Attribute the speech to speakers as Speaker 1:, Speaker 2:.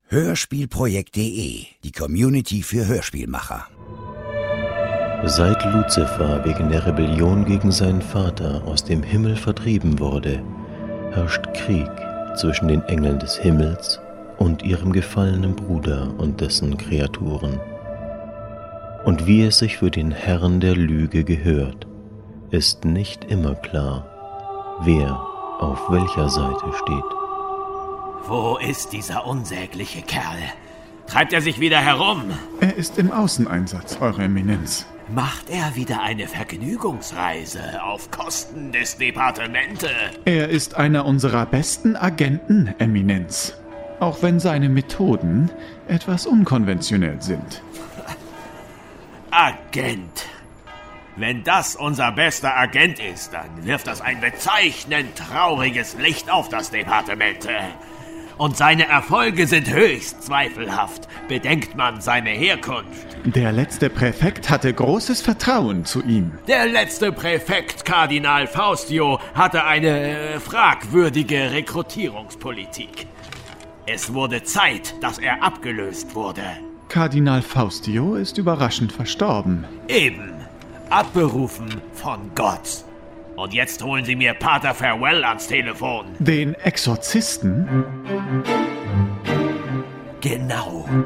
Speaker 1: Hörspielprojekt.de, die Community für Hörspielmacher.
Speaker 2: Seit Luzifer wegen der Rebellion gegen seinen Vater aus dem Himmel vertrieben wurde, herrscht Krieg zwischen den Engeln des Himmels und ihrem gefallenen Bruder und dessen Kreaturen. Und wie es sich für den Herrn der Lüge gehört, ist nicht immer klar, wer auf welcher Seite steht.
Speaker 3: Wo ist dieser unsägliche Kerl? Treibt er sich wieder herum?
Speaker 4: Er ist im Außeneinsatz, Eure Eminenz.
Speaker 3: Macht er wieder eine Vergnügungsreise auf Kosten des Departemente?
Speaker 4: Er ist einer unserer besten Agenten, Eminenz. Auch wenn seine Methoden etwas unkonventionell sind.
Speaker 3: Agent. Wenn das unser bester Agent ist, dann wirft das ein bezeichnend trauriges Licht auf das Departemente. Und seine Erfolge sind höchst zweifelhaft, bedenkt man seine Herkunft.
Speaker 4: Der letzte Präfekt hatte großes Vertrauen zu ihm.
Speaker 3: Der letzte Präfekt, Kardinal Faustio, hatte eine fragwürdige Rekrutierungspolitik. Es wurde Zeit, dass er abgelöst wurde.
Speaker 4: Kardinal Faustio ist überraschend verstorben.
Speaker 3: Eben, abberufen von Gott. Und jetzt holen Sie mir Pater Farewell ans Telefon.
Speaker 4: Den Exorzisten?
Speaker 3: Genau.